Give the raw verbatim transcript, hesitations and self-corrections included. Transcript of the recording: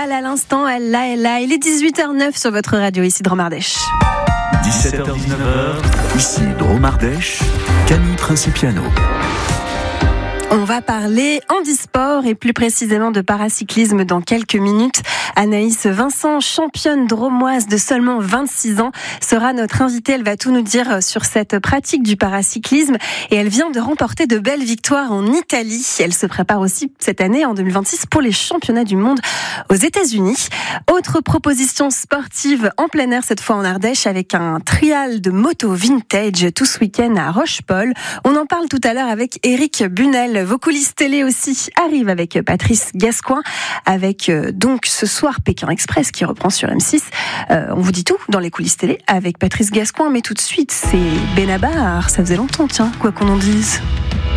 Iqbal à l'instant, elle là, elle là. Il est dix-huit heures zéro neuf sur votre radio, ici Drôme Ardèche. dix-sept heures dix-neuf, ici Drôme Ardèche, Camille Principiano. On va parler handisport et plus précisément de paracyclisme dans quelques minutes. Anaïs Vincent, championne drômoise de seulement vingt-six ans, sera notre invitée. Elle va tout nous dire sur cette pratique du paracyclisme et elle vient de remporter de belles victoires en Italie. Elle se prépare aussi cette année, en deux mille vingt-six, pour les championnats du monde aux États-Unis. Autre proposition sportive en plein air, cette fois en Ardèche, avec un trial de moto vintage tout ce week-end à Rochepol. On en parle tout à l'heure avec Eric Bunel. Vos coulisses télé aussi arrivent avec Patrice Gascoin, avec euh, donc ce soir Pékin Express qui reprend sur M six. Euh, on vous dit tout dans les coulisses télé avec Patrice Gascoin, mais tout de suite c'est Benabar. Ça faisait longtemps, tiens, quoi qu'on en dise.